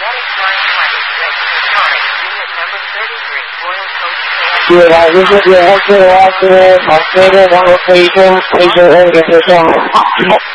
Good, this is your extra, one location, patient,